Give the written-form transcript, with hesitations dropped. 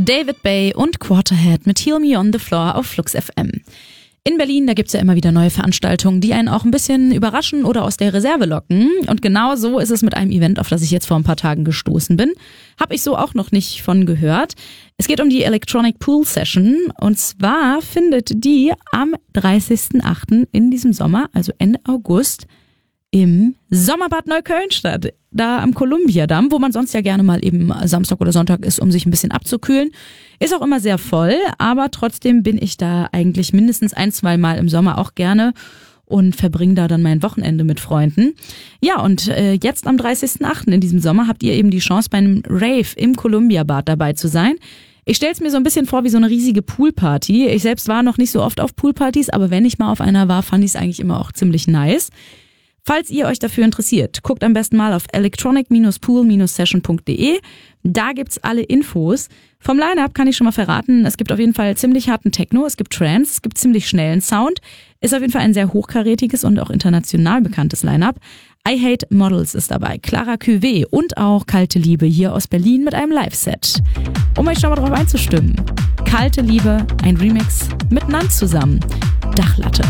David Bay und Quarterhead mit Heal Me on the Floor auf Flux FM. In Berlin, da gibt's ja immer wieder neue Veranstaltungen, die einen auch ein bisschen überraschen oder aus der Reserve locken. Und genau so ist es mit einem Event, auf das ich jetzt vor ein paar Tagen gestoßen bin. Hab ich so auch noch nicht von gehört. Es geht um die Electronic Pool Session. Und zwar findet die am 30.08. in diesem Sommer, also Ende August, im Sommerbad Neukölln statt. Da am Columbiadamm, wo man sonst ja gerne mal eben Samstag oder Sonntag ist, um sich ein bisschen abzukühlen. Ist auch immer sehr voll, aber trotzdem bin ich da eigentlich mindestens 1-2 Mal im Sommer auch gerne und verbringe da dann mein Wochenende mit Freunden. Ja, und jetzt am 30.08. in diesem Sommer habt ihr eben die Chance, bei einem Rave im Columbiabad dabei zu sein. Ich stelle es mir so ein bisschen vor wie so eine riesige Poolparty. Ich selbst war noch nicht so oft auf Poolpartys, aber wenn ich mal auf einer war, fand ich es eigentlich immer auch ziemlich nice. Falls ihr euch dafür interessiert, guckt am besten mal auf electronic-pool-session.de. Da gibt's alle Infos. Vom Line-Up kann ich schon mal verraten, es gibt auf jeden Fall ziemlich harten Techno, es gibt Trance, es gibt ziemlich schnellen Sound. Ist auf jeden Fall ein sehr hochkarätiges und auch international bekanntes Line-Up. I Hate Models ist dabei, Clara Cuvée und auch Kalte Liebe hier aus Berlin mit einem Live-Set. Um euch schon mal drauf einzustimmen. Kalte Liebe, ein Remix mit Nant zusammen. Dachlatte.